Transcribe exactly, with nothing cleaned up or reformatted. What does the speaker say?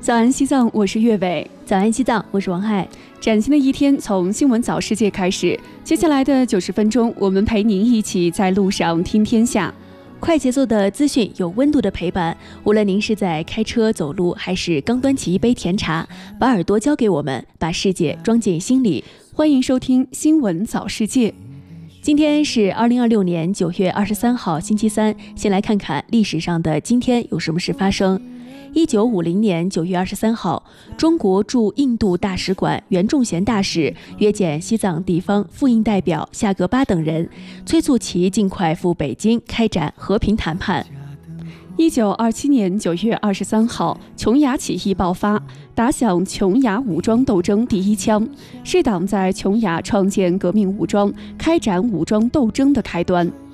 早安西藏，我是岳伟。 早安西藏，我是王海。 崭新的一天从新闻早世界开始，接下来的九十分钟，我们陪您一起在路上听天下。 快节奏的资讯，有温度的陪伴。无论您是在开车、走路，还是刚端起一杯甜茶，把耳朵交给我们，把世界装进心里。 欢迎收听新闻早世界。 今天是二零二六年九月二十三号，星期三。先来看看历史上的今天有什么事发生。一九五零年九月二十三号，中国驻印度大使馆袁仲贤大使约见西藏地方复印代表夏格巴等人，催促其尽快赴北京开展和平谈判。 一九二七年九月二十三号，琼崖起义爆发，打响琼崖武装斗争第一枪，是党在琼崖创建革命武装、开展武装斗争的开端。